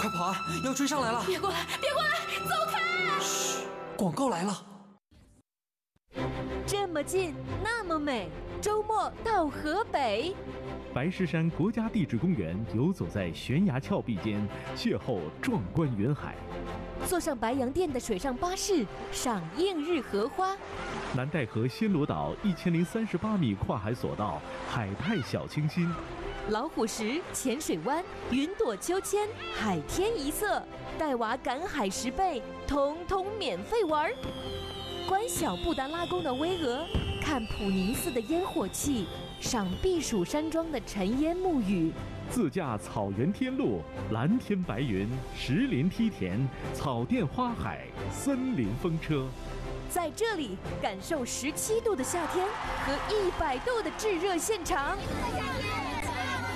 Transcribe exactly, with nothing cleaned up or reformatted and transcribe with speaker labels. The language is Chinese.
Speaker 1: 快跑啊！要追上来了！
Speaker 2: 别过来，别过来，走开！
Speaker 1: 嘘，广告来了。
Speaker 3: 这么近，那么美，周末到河北。
Speaker 4: 白石山国家地质公园游走在悬崖峭壁间，邂逅壮观云海。
Speaker 3: 坐上白洋淀的水上巴士，赏映日荷花。
Speaker 4: 南戴河暹罗岛一千零三十八米跨海索道，海派小清新。
Speaker 3: 老虎石、浅水湾、云朵秋千、海天一色，带娃赶海十倍，通通免费玩。观小布达拉宫的巍峨，看普宁寺的烟火气，赏避暑山庄的尘烟沐雨。
Speaker 4: 自驾草原天路，蓝天白云，石林梯田，草甸花海，森林风车。
Speaker 3: 在这里感受十七度的夏天和一百度的炙热现场。